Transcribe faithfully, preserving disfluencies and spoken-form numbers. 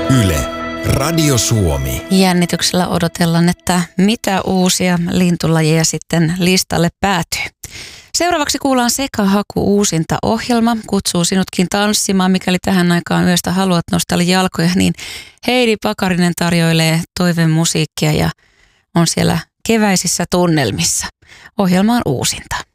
Yle, Radio Suomi. Jännityksellä odotellaan, että mitä uusia lintulajeja sitten listalle päätyy. Seuraavaksi kuullaan Sekahaku uusinta ohjelma. Kutsuu sinutkin tanssimaan, mikäli tähän aikaan yöstä haluat nostaa jalkoja, niin Heidi Pakarinen tarjoilee toiveen musiikkia ja on siellä keväisissä tunnelmissa. Ohjelma on uusinta.